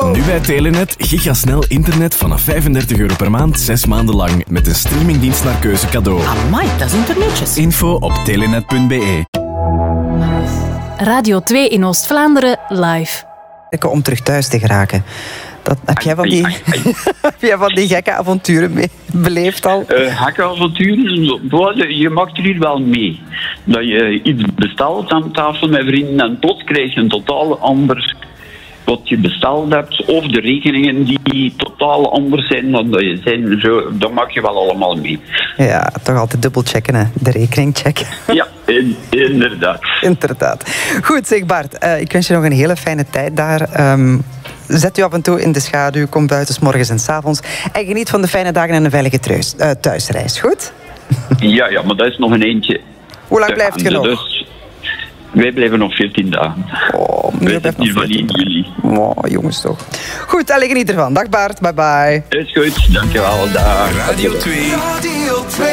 Nu bij Telenet, gigasnel internet vanaf €35 per maand, 6 maanden lang. Met een streamingdienst naar keuze cadeau. Amai, dat is internetjes. Info op telenet.be. Radio 2 in Oost-Vlaanderen, live. Om terug thuis te geraken. Heb jij van die gekke avonturen mee beleefd al? Gekke avonturen? Je maakt er hier wel mee. Dat je iets bestelt aan tafel met vrienden en plots krijg je een totaal ander wat je besteld hebt. Of de rekeningen die totaal anders zijn dan dat je zijn. Dat maak je wel allemaal mee. Ja, toch altijd dubbelchecken, hè? De rekening checken. Ja, inderdaad. Inderdaad. Goed, zeg Bart. Ik wens je nog een hele fijne tijd daar. Zet u af en toe in de schaduw, kom buiten 's morgens en 's avonds. En geniet van de fijne dagen en een veilige thuisreis. Goed? Ja, maar dat is nog een eentje. Hoe lang blijft je nog? Dus wij blijven nog 14 dagen. Oh, meneer blijft nog 14 dagen. Jullie. Oh, jongens toch. Goed, geniet ervan. Dag Bart, bye bye. Is goed, dankjewel. Dag. Radio 2. Radio 2.